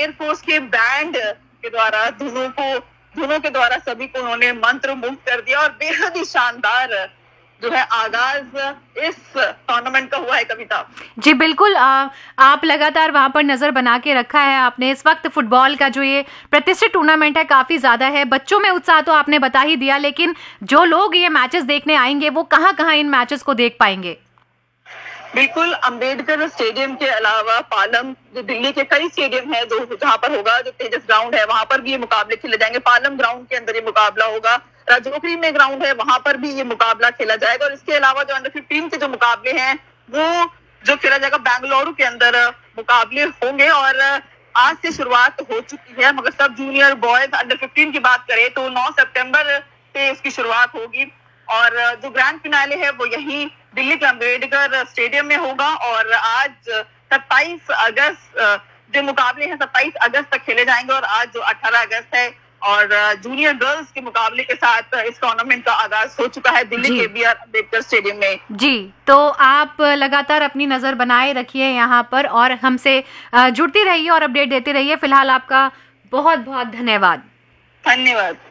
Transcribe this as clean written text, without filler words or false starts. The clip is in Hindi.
एयरफोर्स के बैंड के द्वारा धुनों के द्वारा सभी को उन्होंने मंत्र मुग्ध कर दिया और बेहद ही शानदार जो है आगाज इस टूर्नामेंट का हुआ है। कविता जी बिल्कुल, आप लगातार वहां पर नजर बना के रखा है आपने। इस वक्त फुटबॉल का जो ये प्रतिष्ठित टूर्नामेंट है काफी ज्यादा है, बच्चों में उत्साह तो आपने बता ही दिया, लेकिन जो लोग ये मैचेस देखने आएंगे वो कहाँ कहाँ इन मैचेस को देख पाएंगे? बिल्कुल, अंबेडकर स्टेडियम के अलावा पालम, जो दिल्ली के कई स्टेडियम है जहाँ पर होगा, जो तेजस ग्राउंड है वहां पर भी ये मुकाबले खेले जाएंगे। पालम ग्राउंड के अंदर ये मुकाबला होगा, राजौरी में ग्राउंड है वहां पर भी ये मुकाबला खेला जाएगा। और इसके अलावा जो अंडर 15 के जो मुकाबले हैं वो जो खेला जाएगा बेंगलुरु के अंदर मुकाबले होंगे। और आज से शुरुआत हो चुकी है, मगर सब जूनियर बॉयज अंडर 15 की बात करें तो 9 सितंबर से इसकी शुरुआत होगी। और जो ग्रैंड फिनाले है वो यही दिल्ली के अंबेडकर स्टेडियम में होगा। और आज 27 अगस्त जो मुकाबले हैं 27 अगस्त तक खेले जाएंगे और आज जो 18 अगस्त है और जूनियर गर्ल्स के मुकाबले के साथ इस टूर्नामेंट का आगाज हो चुका है दिल्ली के BR अम्बेडकर स्टेडियम में। जी, तो आप लगातार अपनी नजर बनाए रखिए यहाँ पर और हमसे जुड़ती रहिए और अपडेट देते रहिए। फिलहाल आपका बहुत बहुत धन्यवाद। धन्यवाद।